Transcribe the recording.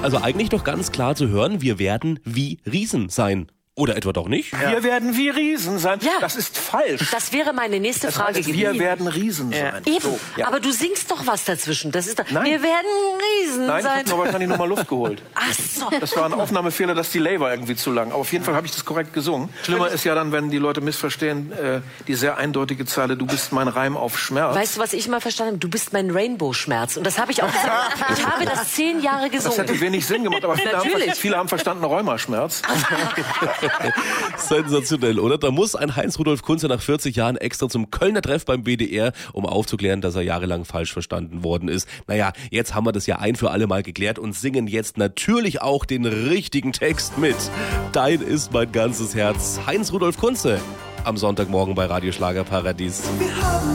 Also eigentlich doch ganz klar zu hören, wir werden wie Riesen sein. Oder etwa doch nicht? Ja. Wir werden wie Riesen sein. Ja. Das ist falsch. Das wäre meine nächste Frage gewesen. Wir werden Riesen sein. Eben, So, ja. aber du singst doch was dazwischen. Das ist Nein. Wir werden Riesen Nein, ich sein. habe mir wahrscheinlich nur mal Luft geholt. Ach so. Das war ein Aufnahmefehler, das Delay war irgendwie zu lang. Aber auf jeden Fall habe ich das korrekt gesungen. Schlimmer ist ja dann, wenn die Leute missverstehen, die sehr eindeutige Zeile, du bist mein Reim auf Schmerz. Weißt du, was ich mal verstanden habe? Du bist mein Rainbow-Schmerz. Und das habe ich auch gesagt. Ich habe das 10 Jahre gesungen. Das hätte wenig Sinn gemacht, aber viele haben verstanden Rheumaschmerz. Sensationell, oder? Da muss ein Heinz-Rudolf Kunze nach 40 Jahren extra zum Kölner Treff beim WDR, um aufzuklären, dass er jahrelang falsch verstanden worden ist. Naja, jetzt haben wir das ja ein für alle Mal geklärt und singen jetzt natürlich auch den richtigen Text mit. Dein ist mein ganzes Herz. Heinz-Rudolf Kunze am Sonntagmorgen bei Radio Schlagerparadies. Wir haben